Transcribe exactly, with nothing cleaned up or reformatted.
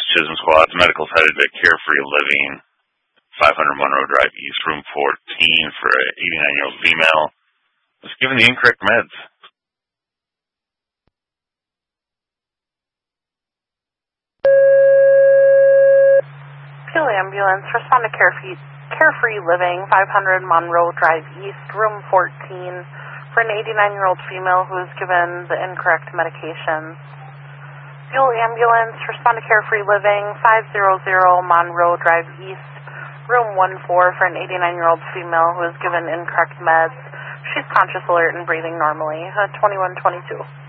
Chisholm Squad. Medical's headed to Carefree Living, five hundred Monroe Drive East, room fourteen, for an eighty-nine-year-old female. Was given the incorrect meds. Peel Ambulance, respond to Carefree, Carefree Living, five hundred Monroe Drive East, room fourteen, for an eighty-nine-year-old female who was given the incorrect medication. Fuel Ambulance, respond to Carefree Living, five hundred Monroe Drive East, room one four, for an eighty-nine-year-old female who was given incorrect meds. She's conscious, alert, and breathing normally. Uh, twenty-one twenty-two.